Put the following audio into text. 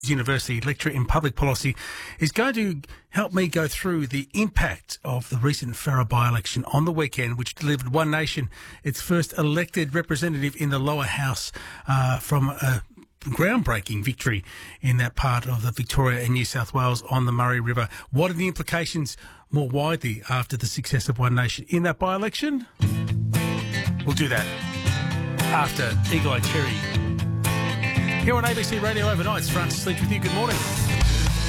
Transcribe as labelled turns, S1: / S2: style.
S1: University lecturer in public policy, is going to help me go through the impact of the recent Farrer by-election on the weekend, which delivered One Nation its first elected representative in the lower house from a groundbreaking victory in that part of the Victoria and New South Wales on the Murray River. What are the implications more widely after the success of One Nation in that by-election? We'll do that after Eagle Eye Cherry. Here on ABC Radio Overnight, it's Francis Leach with you. Good morning.